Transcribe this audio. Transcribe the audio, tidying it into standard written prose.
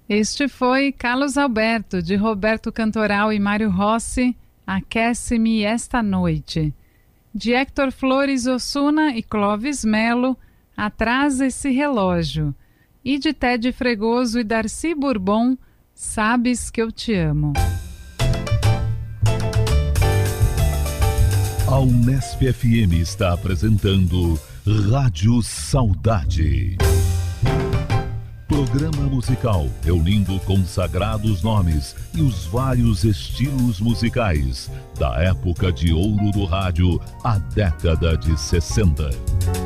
Este foi Carlos Alberto, de Roberto Cantoral e Mário Rossi, Aquece-me esta noite. De Héctor Flores Osuna e Clóvis Melo, Atrasa esse relógio. E de Ted Fregoso e Darcy Bourbon, Sabes que eu te amo. A Unesp FM está apresentando Rádio Saudade. Programa musical reunindo consagrados nomes e os vários estilos musicais da época de ouro do rádio, a década de 60.